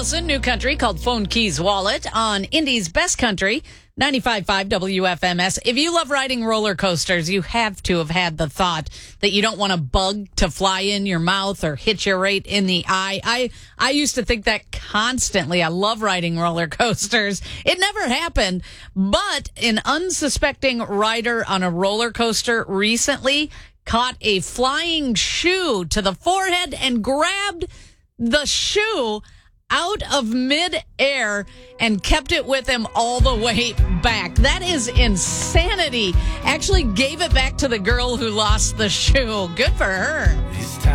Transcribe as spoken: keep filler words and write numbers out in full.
Wilson, new country called Phone Keys Wallet on Indy's Best Country, ninety-five point five W F M S. If you love riding roller coasters, you have to have had the thought that you don't want a bug to fly in your mouth or hit you right in the eye. I, I used to think that constantly. I love riding roller coasters. It never happened, but an unsuspecting rider on a roller coaster recently caught a flying shoe to the forehead and grabbed the shoe out of midair and kept it with him all the way back. That is insanity. Actually gave it back to the girl who lost the shoe. Good for her.